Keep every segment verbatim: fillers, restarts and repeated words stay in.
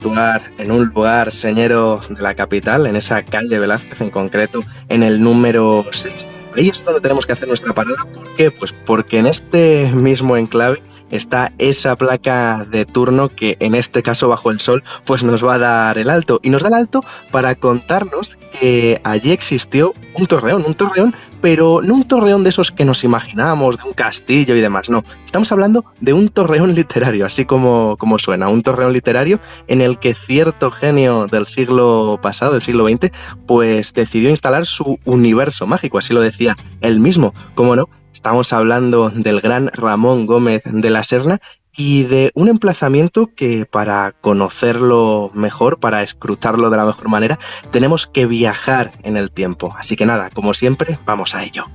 situar en un lugar señero de la capital, en esa calle Velázquez en concreto, en el número seis. Ahí es donde tenemos que hacer nuestra parada. ¿Por qué? Pues porque en este mismo enclave está esa placa de turno que en este caso bajo el sol pues nos va a dar el alto, y nos da el alto para contarnos que allí existió un torreón, un torreón, pero no un torreón de esos que nos imaginamos, de un castillo y demás, no, estamos hablando de un torreón literario, así como, como suena, un torreón literario en el que cierto genio del siglo pasado, del siglo veinte, pues decidió instalar su universo mágico, así lo decía él mismo, ¿cómo no? Estamos hablando del gran Ramón Gómez de la Serna y de un emplazamiento que, para conocerlo mejor, para escrutarlo de la mejor manera, tenemos que viajar en el tiempo. Así que nada, como siempre, vamos a ello.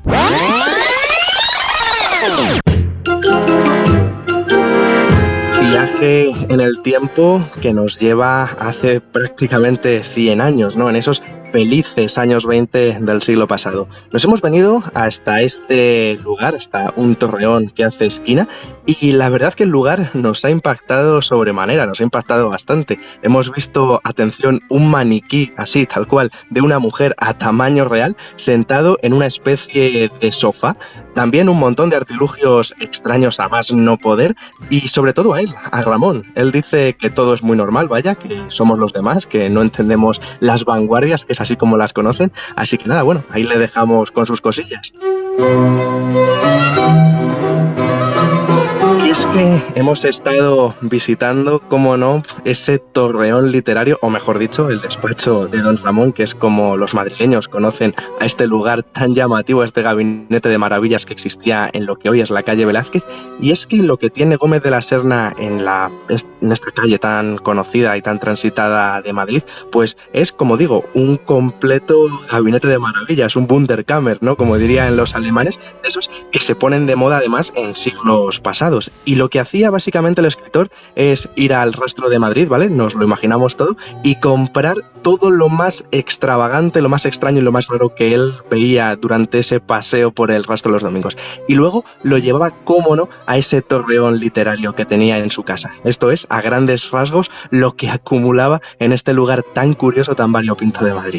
Viaje en el tiempo que nos lleva hace prácticamente cien años, ¿no? En esos felices años veinte del siglo pasado. Nos hemos venido hasta este lugar, hasta un torreón que hace esquina, y la verdad que el lugar nos ha impactado sobremanera, nos ha impactado bastante. Hemos visto, atención, un maniquí así, tal cual, de una mujer a tamaño real, sentado en una especie de sofá. También un montón de artilugios extraños a más no poder, y sobre todo a él, a Ramón. Él dice que todo es muy normal, vaya, que somos los demás, que no entendemos las vanguardias, que es así como las conocen. Así que nada, bueno, ahí le dejamos con sus cosillas. Y es que hemos estado visitando, cómo no, ese torreón literario, o mejor dicho, el despacho de don Ramón, que es como los madrileños conocen a este lugar tan llamativo, a este gabinete de maravillas que existía en lo que hoy es la calle Velázquez. Y es que lo que tiene Gómez de la Serna en, la, en esta calle tan conocida y tan transitada de Madrid, pues es, como digo, un completo gabinete de maravillas, un Wunderkammer, ¿no? Como dirían los alemanes, de esos que se ponen de moda además en siglos pasados. Y lo que hacía básicamente el escritor es ir al rastro de Madrid, ¿vale? Nos lo imaginamos todo, y comprar todo lo más extravagante, lo más extraño y lo más raro que él veía durante ese paseo por el rastro los domingos. Y luego lo llevaba, cómo no, a ese torreón literario que tenía en su casa. Esto es, a grandes rasgos, lo que acumulaba en este lugar tan curioso, tan variopinto de Madrid.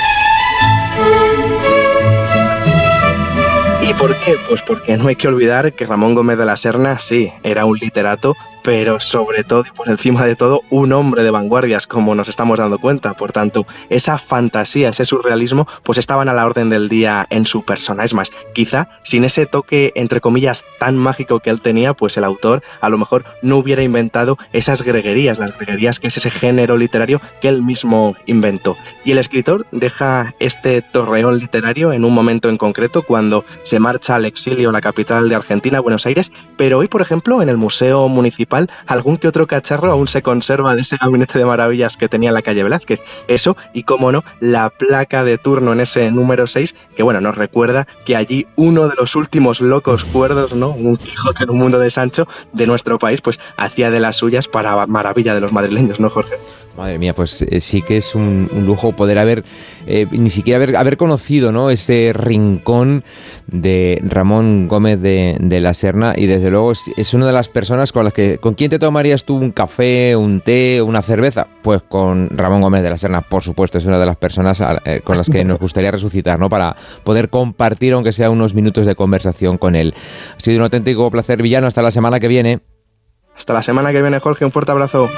¿Y por qué? Pues porque no hay que olvidar que Ramón Gómez de la Serna, sí, era un literato, pero sobre todo y por encima de todo un hombre de vanguardias, como nos estamos dando cuenta. Por tanto, esa fantasía, ese surrealismo, pues estaban a la orden del día en su persona. Es más, quizá sin ese toque, entre comillas, tan mágico que él tenía, pues el autor a lo mejor no hubiera inventado esas greguerías, las greguerías que es ese género literario que él mismo inventó. Y el escritor deja este torreón literario en un momento en concreto, cuando se marcha al exilio a la capital de Argentina, Buenos Aires, pero hoy, por ejemplo, en el Museo Municipal, algún que otro cacharro aún se conserva de ese gabinete de maravillas que tenía en la calle Velázquez. Eso, y cómo no, la placa de turno en ese número seis, que bueno, nos recuerda que allí uno de los últimos locos cuerdos, ¿no? Un Quijote en un mundo de Sancho de nuestro país, pues hacía de las suyas para maravilla de los madrileños, ¿no, Jorge? Madre mía, pues eh, sí que es un, un lujo poder haber, eh, ni siquiera haber, haber conocido, ¿no?, ese rincón de Ramón Gómez de, de la Serna, y desde luego es, es una de las personas con las que, ¿con quién te tomarías tú un café, un té, una cerveza? Pues con Ramón Gómez de la Serna, por supuesto, es una de las personas eh, con las que nos gustaría resucitar, ¿no?, para poder compartir, aunque sea unos minutos de conversación con él. Ha sido un auténtico placer, Villano, hasta la semana que viene. Hasta la semana que viene, Jorge, un fuerte abrazo.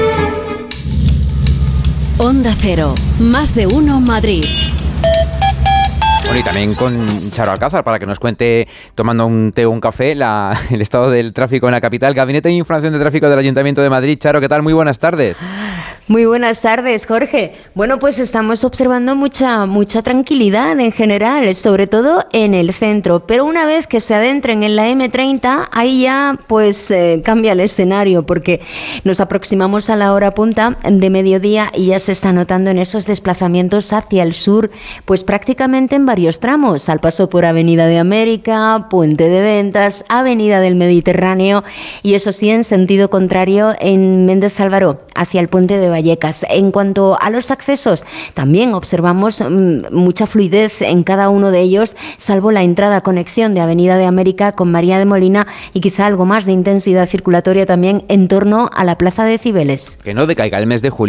Onda Cero, más de uno Madrid. Bueno, y también con Charo Alcázar, para que nos cuente, tomando un té o un café, la, el estado del tráfico en la capital. Gabinete de Información de Tráfico del Ayuntamiento de Madrid. Charo, ¿qué tal? Muy buenas tardes. Muy buenas tardes, Jorge. Bueno, pues estamos observando mucha mucha tranquilidad en general, sobre todo en el centro, pero una vez que se adentren en la eme treinta, ahí ya pues eh, cambia el escenario, porque nos aproximamos a la hora punta de mediodía y ya se está notando en esos desplazamientos hacia el sur, pues prácticamente en varios tramos, al paso por Avenida de América, Puente de Ventas, Avenida del Mediterráneo, y eso sí, en sentido contrario en Méndez Álvaro, hacia el Puente de Valladolid. Vallecas. En cuanto a los accesos, también observamos mmm, mucha fluidez en cada uno de ellos, salvo la entrada conexión de Avenida de América con María de Molina y quizá algo más de intensidad circulatoria también en torno a la Plaza de Cibeles. Que no decaiga el mes de julio.